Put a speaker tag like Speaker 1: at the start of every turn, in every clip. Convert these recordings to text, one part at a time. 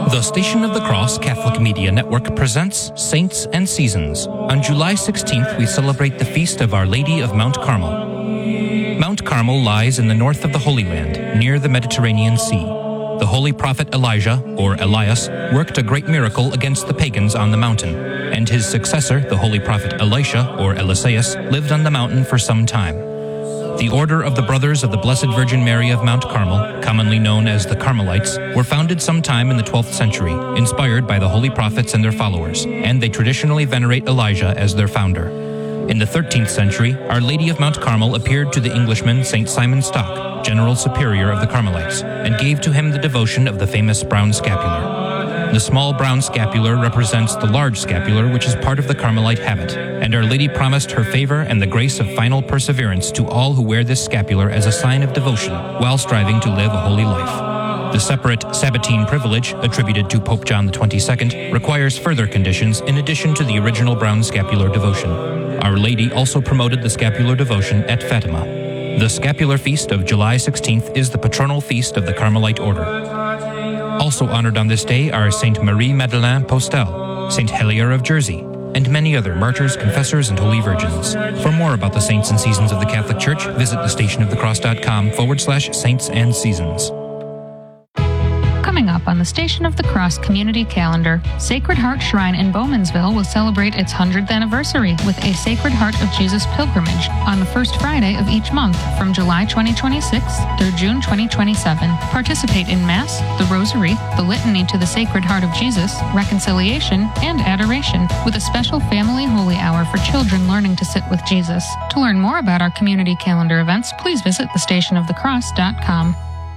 Speaker 1: The Station of the Cross Catholic Media Network presents Saints and Seasons. On July 16th, we celebrate the feast of Our Lady of Mount Carmel. Mount Carmel lies in the north of the Holy Land, near the Mediterranean Sea. The holy prophet Elijah, or Elias, worked a great miracle against the pagans on the mountain, and his successor, the holy prophet Elisha, or Eliseus, lived on the mountain for some time. The Order of the Brothers of the Blessed Virgin Mary of Mount Carmel, commonly known as the Carmelites, were founded sometime in the 12th century, inspired by the holy prophets and their followers, and they traditionally venerate Elijah as their founder. In the 13th century, Our Lady of Mount Carmel appeared to the Englishman St. Simon Stock, General Superior of the Carmelites, and gave to him the devotion of the famous brown scapular. The small brown scapular represents the large scapular, which is part of the Carmelite habit, and Our Lady promised her favor and the grace of final perseverance to all who wear this scapular as a sign of devotion while striving to live a holy life. The separate Sabbatine privilege, attributed to Pope John XXII, requires further conditions in addition to the original brown scapular devotion. Our Lady also promoted the scapular devotion at Fatima. The scapular feast of July 16th is the patronal feast of the Carmelite order. Also honored on this day are Saint Marie Madeleine Postel, Saint Helier of Jersey, and many other martyrs, confessors, and holy virgins. For more about the saints and seasons of the Catholic Church, visit thestationofthecross.com/saints and seasons.
Speaker 2: Coming up on the Station of the Cross community calendar, Sacred Heart Shrine in Bowmansville will celebrate its 100th anniversary with a Sacred Heart of Jesus pilgrimage on the first Friday of each month from July 2026 through June 2027. Participate in Mass, the Rosary, the Litany to the Sacred Heart of Jesus, Reconciliation, and Adoration, with a special family holy hour for children learning to sit with Jesus. To learn more about our community calendar events, please visit thestationofthecross.com.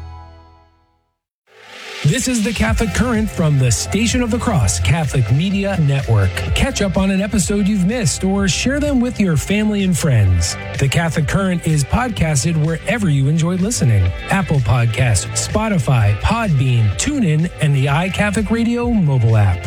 Speaker 3: This is the Catholic Current from the Station of the Cross Catholic Media Network. Catch up on an episode you've missed or share them with your family and friends. The Catholic Current is podcasted wherever you enjoy listening. Apple Podcasts, Spotify, Podbean, TuneIn, and the iCatholic Radio mobile app.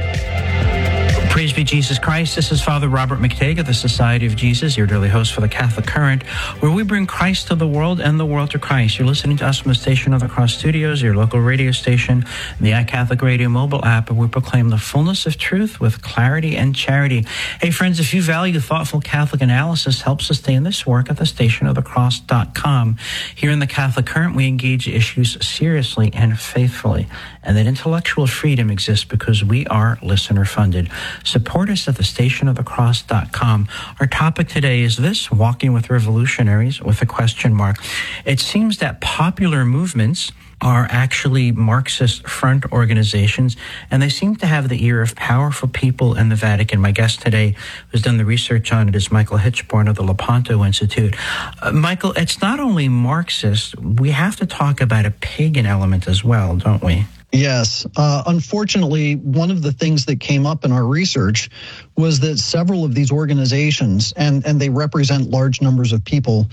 Speaker 4: Praise be Jesus Christ. This is Father Robert McTague of the Society of Jesus, your daily host for the Catholic Current, where we bring Christ to the world and the world to Christ. You're listening to us from the Station of the Cross Studios, your local radio station, the iCatholic Radio mobile app, and we proclaim the fullness of truth with clarity and charity. Hey, friends, if you value thoughtful Catholic analysis, help sustain this work at thestationofthecross.com. Here in the Catholic Current, we engage issues seriously and faithfully, and that intellectual freedom exists because we are listener-funded. Support us at thestationofthecross.com. Our topic today is this: walking with revolutionaries, with a question mark. It seems that popular movements are actually Marxist front organizations, and they seem to have the ear of powerful people in the Vatican. My guest today, who's done the research on it, is Michael Hitchborn of the Lepanto Institute. Michael, it's not only Marxist. We have to talk about a pagan element as well, don't we?
Speaker 5: Yes. Unfortunately, one of the things that came up in our research was that several of these organizations, and they represent large numbers of people,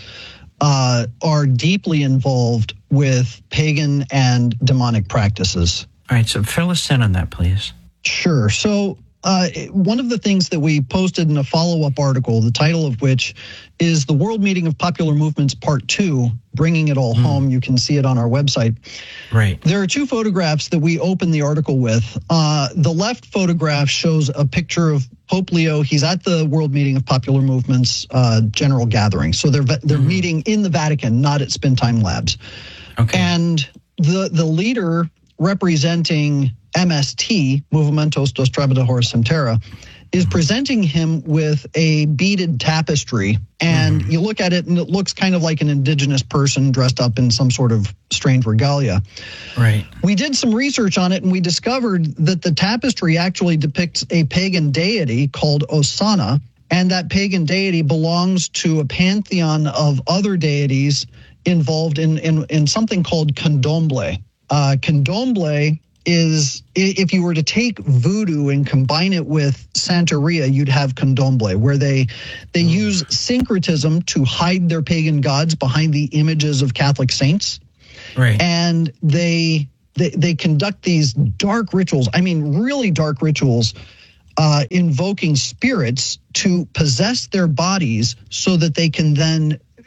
Speaker 5: are deeply involved with pagan and demonic practices.
Speaker 4: All right, so fill us in on that, please.
Speaker 5: Sure. So one of the things that we posted in a follow-up article, the title of which is The World Meeting of Popular Movements Part 2, Bringing It All Home. You can see it on our website.
Speaker 4: Right.
Speaker 5: There are two photographs that we open the article with. The left photograph shows a picture of Pope Leo. He's at the World Meeting of Popular Movements General Gathering. So they're meeting in the Vatican, not at Spend Time Labs.
Speaker 4: Okay.
Speaker 5: And the leader representing MST, Movimentos dos Trabajadores Sem Terra, is presenting him with a beaded tapestry. And you look at it and it looks kind of like an indigenous person dressed up in some sort of strange regalia.
Speaker 4: Right.
Speaker 5: We did some research on it and we discovered that the tapestry actually depicts a pagan deity called Osana. And that pagan deity belongs to a pantheon of other deities involved in something called candomblé. Candomblé is, if you were to take voodoo and combine it with Santeria, you'd have candomblé, where they use syncretism to hide their pagan gods behind the images of Catholic saints.
Speaker 4: Right.
Speaker 5: And they conduct these dark rituals, I mean really dark rituals, invoking spirits to possess their bodies so that they can then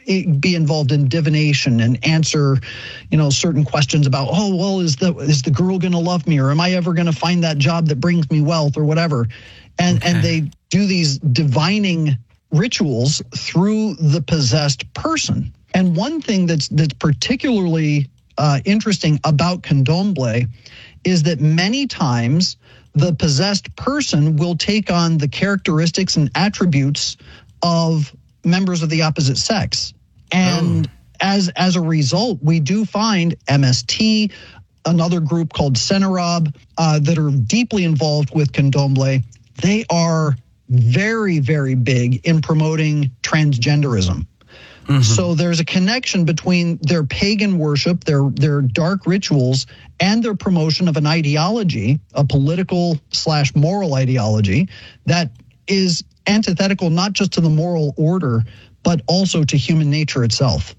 Speaker 5: be involved in divination and answer, certain questions about, is the girl going to love me, or am I ever going to find that job that brings me wealth, or whatever. And they do these divining rituals through the possessed person. And one thing that's particularly interesting about Candomblé is that many times the possessed person will take on the characteristics and attributes of members of the opposite sex. And as a result, we do find MST, another group called Senarab, that are deeply involved with Candomblé. They are very, very big in promoting transgenderism. Mm-hmm. So there's a connection between their pagan worship, their dark rituals, and their promotion of an ideology, a political/moral ideology that is antithetical not just to the moral order, but also to human nature itself.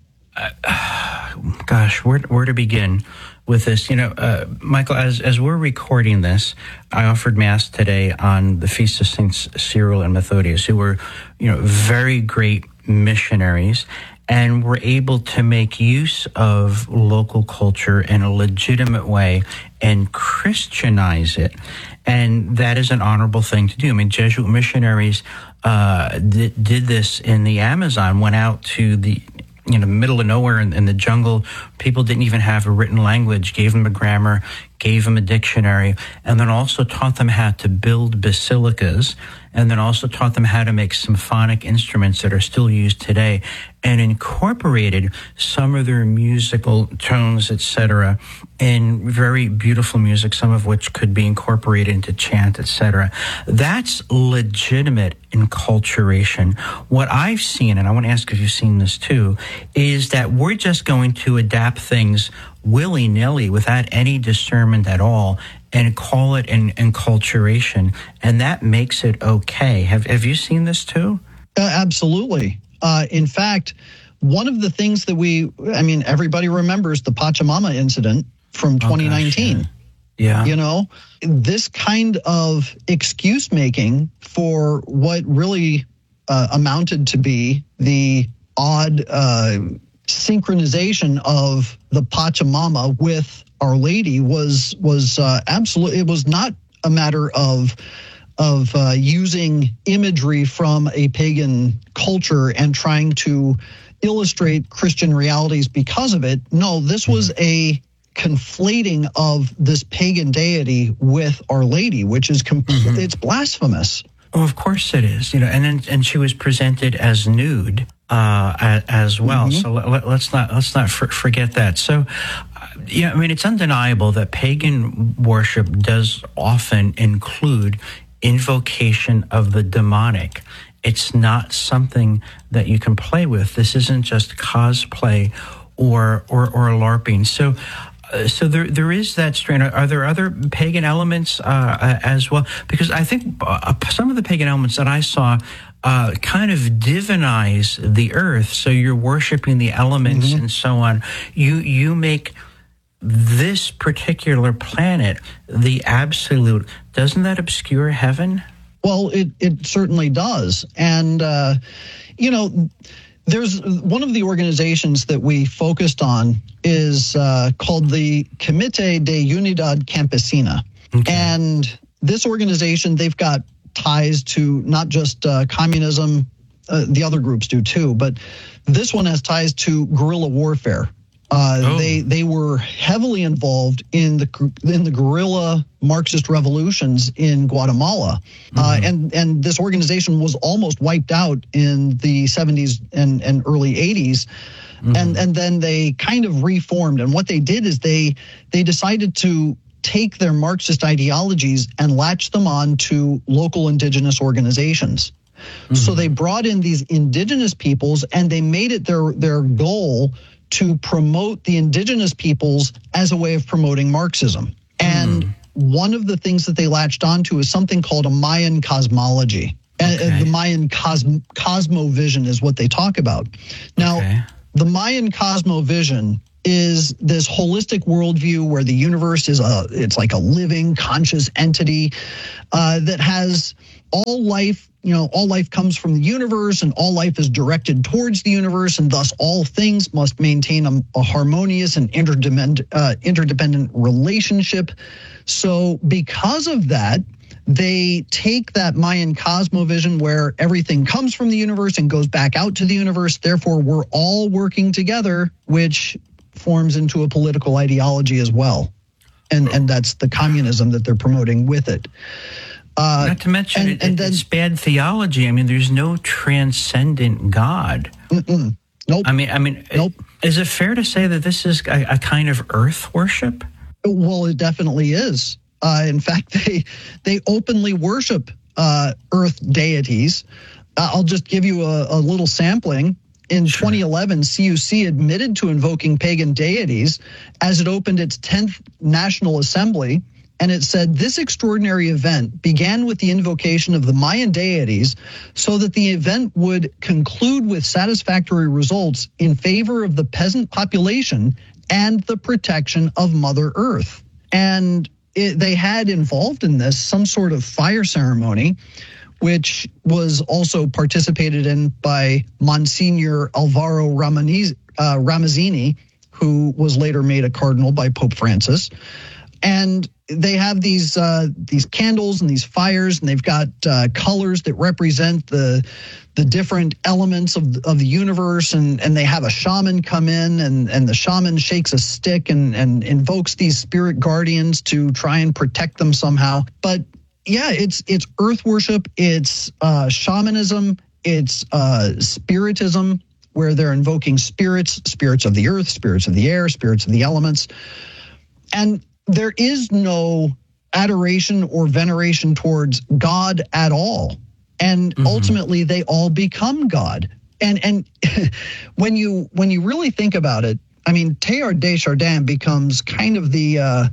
Speaker 4: Gosh, where to begin with this? Michael, as we're recording this, I offered Mass today on the Feast of Saints Cyril and Methodius, who were, very great missionaries, and were able to make use of local culture in a legitimate way and Christianize it. And that is an honorable thing to do. I mean, Jesuit missionaries did this in the Amazon, went out to the middle of nowhere in the jungle. People didn't even have a written language, gave them a grammar, gave them a dictionary, and then also taught them how to build basilicas, and then also taught them how to make symphonic instruments that are still used today, and incorporated some of their musical tones, etc., in very beautiful music, some of which could be incorporated into chant, etc. That's legitimate enculturation. What I've seen, and I want to ask if you've seen this too, is that we're just going to adapt things willy-nilly without any discernment at all and call it an enculturation, and that makes it okay. Have you seen this too?
Speaker 5: Absolutely. In fact, one of the things that everybody remembers the Pachamama incident from 2019.
Speaker 4: Gosh, yeah.
Speaker 5: This kind of excuse making for what really amounted to be the odd synchronization of the Pachamama with Our Lady was absolutely. It was not a matter of using imagery from a pagan culture and trying to illustrate Christian realities because of it. No, this was a conflating of this pagan deity with Our Lady, which is it's blasphemous.
Speaker 4: Oh, of course it is. And she was presented as nude as well. Mm-hmm. So let's not forget that. So, it's undeniable that pagan worship does often include invocation of the demonic. It's not something that you can play with. This isn't just cosplay or LARPing. So there is that strain. Are there other pagan elements as well? Because I think some of the pagan elements that I saw kind of divinize the earth. So you're worshiping the elements and so on. You make this particular planet the absolute. Doesn't that obscure heaven?
Speaker 5: Well, it certainly does. And, there's one of the organizations that we focused on is called the Comité de Unidad Campesina. Okay. And this organization, they've got ties to not just communism, the other groups do too, but this one has ties to guerrilla warfare. They were heavily involved in the guerrilla Marxist revolutions in Guatemala, and this organization was almost wiped out in the 70s and early 80s, and then they kind of reformed. And what they did is they decided to take their Marxist ideologies and latch them on to local indigenous organizations. So they brought in these indigenous peoples, and they made it their goal to promote the indigenous peoples as a way of promoting Marxism. And one of the things that they latched onto is something called a Mayan cosmology. Okay. The Mayan cosmovision is what they talk about. Now, the Mayan cosmovision is this holistic worldview where the universe is it's like a living, conscious entity that has all life all life comes from the universe and all life is directed towards the universe, and thus all things must maintain a harmonious and interdependent relationship. So because of that, they take that Mayan cosmovision where everything comes from the universe and goes back out to the universe. Therefore, we're all working together, which forms into a political ideology as well. And that's the communism that they're promoting with it.
Speaker 4: Not to mention, it's bad theology. I mean, there's no transcendent God.
Speaker 5: Nope.
Speaker 4: I mean,
Speaker 5: nope.
Speaker 4: Is it fair to say that this is a kind of earth worship?
Speaker 5: Well, it definitely is. In fact, they openly worship earth deities. I'll just give you a little sampling. In 2011, CUC admitted to invoking pagan deities as it opened its 10th National Assembly. And it said, this extraordinary event began with the invocation of the Mayan deities so that the event would conclude with satisfactory results in favor of the peasant population and the protection of Mother Earth. And they had involved in this some sort of fire ceremony, which was also participated in by Monsignor Alvaro Ramazzini, who was later made a cardinal by Pope Francis. And they have these candles and these fires, and they've got colors that represent the different elements of the universe, and they have a shaman come in, and the shaman shakes a stick and invokes these spirit guardians to try and protect them somehow. But yeah, it's earth worship, it's shamanism, it's spiritism, where they're invoking spirits of the earth, spirits of the air, spirits of the elements. And there is no adoration or veneration towards God at all. And ultimately, they all become God. And when you really think about it, I mean, Teilhard de Chardin becomes kind of the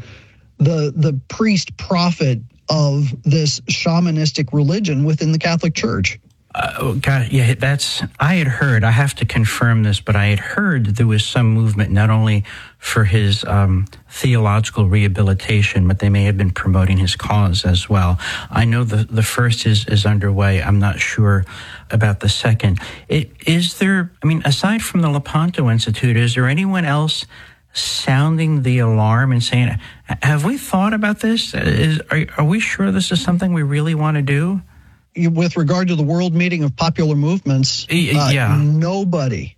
Speaker 5: priest prophet of this shamanistic religion within the Catholic Church.
Speaker 4: God, yeah, I had heard, I have to confirm this, but I had heard that there was some movement not only for his theological rehabilitation, but they may have been promoting his cause as well. I know the first is underway. I'm not sure about the second. Aside from the Lepanto Institute, is there anyone else sounding the alarm and saying, have we thought about this? Are we sure this is something we really want to do?
Speaker 5: With regard to the World Meeting of Popular Movements, nobody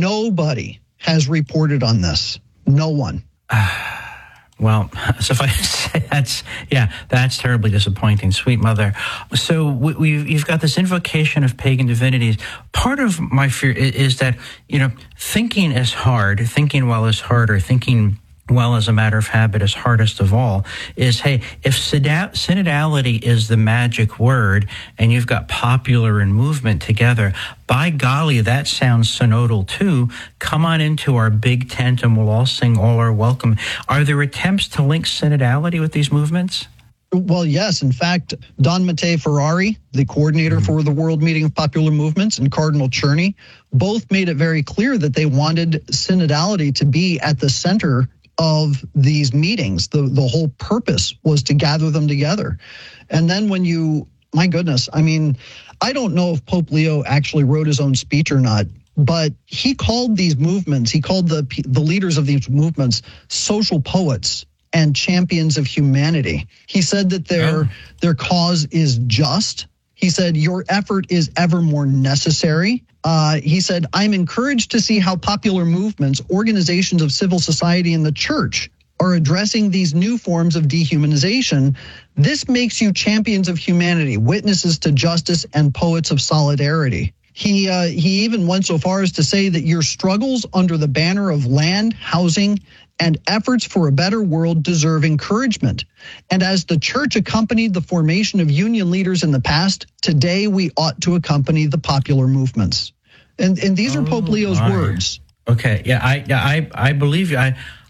Speaker 5: has reported on this. No one.
Speaker 4: Well, suffice to say, that's terribly disappointing. Sweet mother. So you've got this invocation of pagan divinities. Part of my fear is that, thinking is hard, thinking well is harder, thinking well as a matter of habit is hardest of all, is, hey, if synodality is the magic word and you've got popular and movement together, by golly, that sounds synodal too. Come on into our big tent and we'll all sing all are welcome. Are there attempts to link synodality with these movements?
Speaker 5: Well, yes. In fact, Don Mattei Ferrari, the coordinator for the World Meeting of Popular Movements, and Cardinal Czerny both made it very clear that they wanted synodality to be at the center of these meetings. The whole purpose was to gather them together. And then my goodness, I mean, I don't know if Pope Leo actually wrote his own speech or not, but he called these movements, he called the leaders of these movements social poets and champions of humanity. He said that their cause is just. He said, your effort is ever more necessary. He said, I'm encouraged to see how popular movements, organizations of civil society, and the church are addressing these new forms of dehumanization. This makes you champions of humanity, witnesses to justice, and poets of solidarity. He even went so far as to say that your struggles under the banner of land, housing, and efforts for a better world deserve encouragement. And as the church accompanied the formation of union leaders in the past, today we ought to accompany the popular movements. And these are Pope Leo's words.
Speaker 4: Okay, I believe you.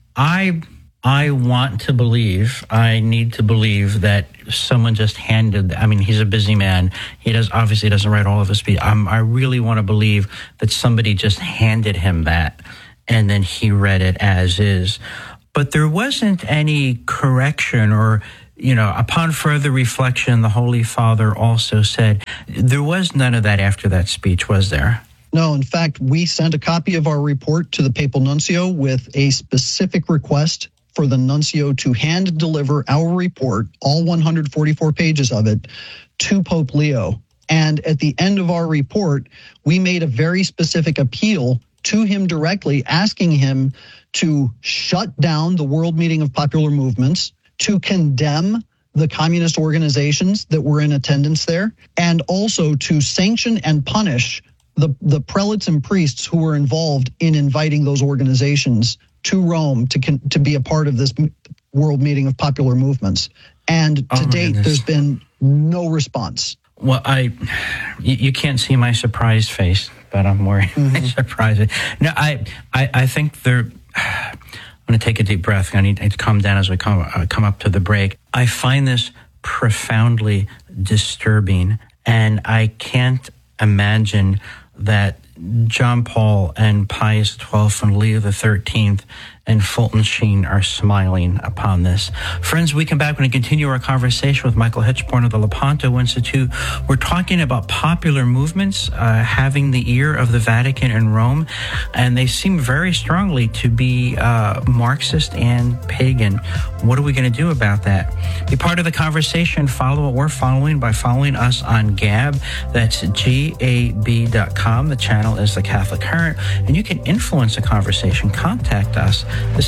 Speaker 4: I want to believe, I need to believe that someone just handed, I mean, he's a busy man. He obviously doesn't write all of his speech. I really want to believe that somebody just handed him that and then he read it as is. but there wasn't any correction or, upon further reflection, the Holy Father also said, there was none of that after that speech, was there?
Speaker 5: No, in fact, we sent a copy of our report to the papal nuncio with a specific request for the nuncio to hand deliver our report, all 144 pages of it, to Pope Leo. And at the end of our report, we made a very specific appeal to him directly, asking him to shut down the World Meeting of Popular Movements, to condemn the communist organizations that were in attendance there, and also to sanction and punish the prelates and priests who were involved in inviting those organizations to Rome to be a part of this World Meeting of Popular Movements. And to date, there's been no response.
Speaker 4: Well, you can't see my surprised face, but I'm worried. Mm-hmm. Surprised. No, I think I'm going to take a deep breath. I need to calm down as we come up to the break. I find this profoundly disturbing, and I can't imagine that John Paul and Pius XII and Leo XIII and Fulton Sheen are smiling upon this. Friends, we come back. We're going to continue our conversation with Michael Hichborn of the Lepanto Institute. We're talking about popular movements having the ear of the Vatican and Rome, and they seem very strongly to be Marxist and pagan. What are we going to do about that? Be part of the conversation. Follow what we're following by following us on Gab. That's gab.com. The channel is The Catholic Current, and you can influence the conversation. Contact us,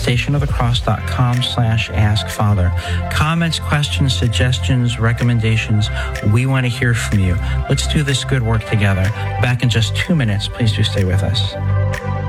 Speaker 4: thestationofthecross.com/askfather. Comments, questions, suggestions, recommendations. We want to hear from you. Let's do this good work together. Back in just 2 minutes. Please do stay with us.